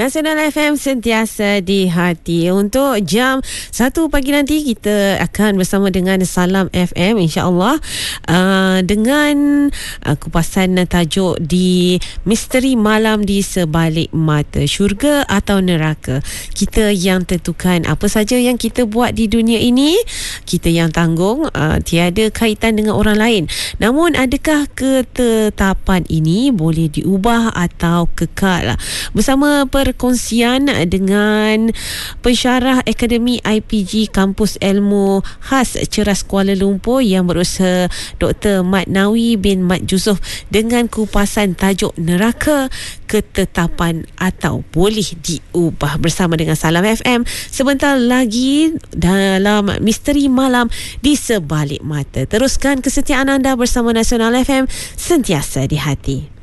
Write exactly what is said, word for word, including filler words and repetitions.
Nasional F M sentiasa di hati. Untuk jam satu pagi nanti kita akan bersama dengan Salam F M, insya-Allah, uh, dengan uh, kupasan tajuk di Misteri Malam di Sebalik Mata, syurga atau neraka. Kita yang tentukan apa saja yang kita buat di dunia ini, kita yang tanggung, uh, tiada kaitan dengan orang lain. Namun adakah ketetapan ini boleh diubah atau kekal? Bersama perkongsian dengan pensyarah Akademi I P G Kampus Ilmu Khas Ceras Kuala Lumpur yang berusaha Doktor Mat Nawi bin Mat Yusof dengan kupasan tajuk neraka, ketetapan atau boleh diubah, bersama dengan Salam F M sebentar lagi dalam Misteri Malam di Sebalik Mata. Teruskan kesetiaan anda bersama Nasional F M, sentiasa di hati.